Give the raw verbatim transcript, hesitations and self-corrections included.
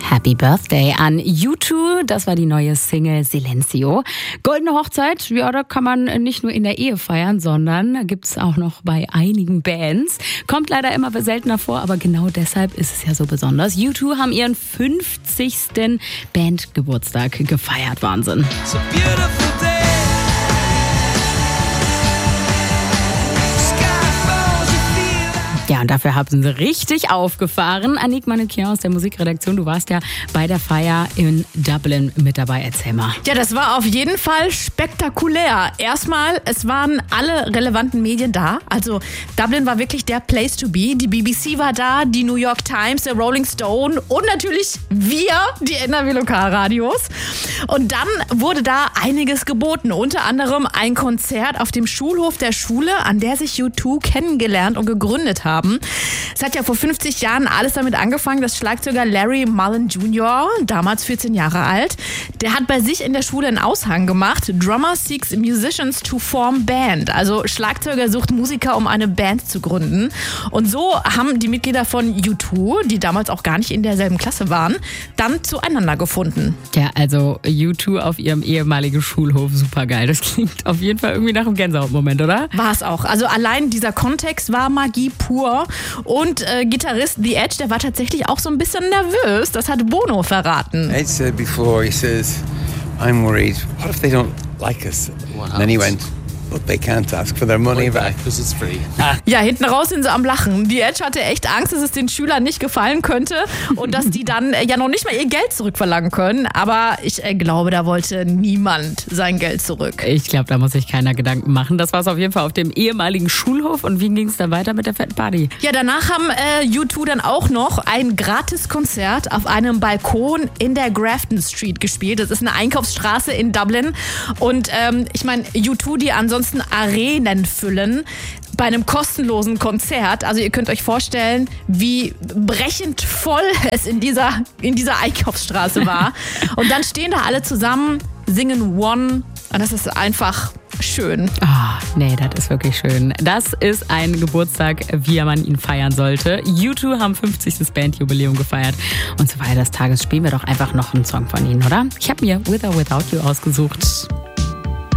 Happy Birthday an U zwei, das war die neue Single Silencio. Goldene Hochzeit, ja, da kann man nicht nur in der Ehe feiern, sondern gibt es auch noch bei einigen Bands. Kommt leider immer seltener vor, aber genau deshalb ist es ja so besonders. U zwei haben ihren fünfzigsten Bandgeburtstag gefeiert. Wahnsinn. So beautiful day. Ja, und dafür haben sie richtig aufgefahren. Anik Manoukian aus der Musikredaktion, du warst ja bei der Feier in Dublin mit dabei. Erzähl mal. Ja, das war auf jeden Fall spektakulär. Erstmal, es waren alle relevanten Medien da. Also Dublin war wirklich der Place to be. Die B B C war da, die New York Times, der Rolling Stone und natürlich wir, die N R W Lokalradios. Und dann wurde da einiges geboten. Unter anderem ein Konzert auf dem Schulhof der Schule, an der sich U zwei kennengelernt und gegründet haben. Es hat ja vor fünfzig Jahren alles damit angefangen, dass Schlagzeuger Larry Mullen Junior, damals vierzehn Jahre alt, der hat bei sich in der Schule einen Aushang gemacht. Drummer seeks musicians to form band. Also Schlagzeuger sucht Musiker, um eine Band zu gründen. Und so haben die Mitglieder von U zwei, die damals auch gar nicht in derselben Klasse waren, dann zueinander gefunden. Ja, also U zwei auf ihrem ehemaligen Schulhof, super geil. Das klingt auf jeden Fall irgendwie nach einem Gänsehautmoment, oder? War es auch. Also allein dieser Kontext war Magie pur. Und äh, Gitarrist The Edge, der war tatsächlich auch so ein bisschen nervös. Das hat Bono verraten. Ed said before, he says, I'm worried, what if they don't like us? What And then he happens? went, but they can't ask for their money back. Because it's free. Ja, hinten raus sind sie am Lachen. The Edge hatte echt Angst, dass es den Schülern nicht gefallen könnte und dass die dann äh, ja noch nicht mal ihr Geld zurückverlangen können. Aber ich äh, glaube, da wollte niemand sein Geld zurück. Ich glaube, da muss sich keiner Gedanken machen. Das war es auf jeden Fall auf dem ehemaligen Schulhof. Und wie ging es dann weiter mit der fetten Party? Ja, danach haben äh, U zwei dann auch noch ein Gratiskonzert auf einem Balkon in der Grafton Street gespielt. Das ist eine Einkaufsstraße in Dublin. Und ähm, ich meine, U zwei, die ansonsten Arenen füllen, bei einem kostenlosen Konzert. Also ihr könnt euch vorstellen, wie brechend voll es in dieser, in dieser Einkaufsstraße war. Und dann stehen da alle zusammen, singen One. Und das ist einfach schön. Ah, nee, das ist wirklich schön. Das ist ein Geburtstag, wie man ihn feiern sollte. U zwei haben fünfzigstes Bandjubiläum gefeiert. Und zur Feier des Tages spielen wir doch einfach noch einen Song von ihnen, oder? Ich habe mir With or Without You ausgesucht.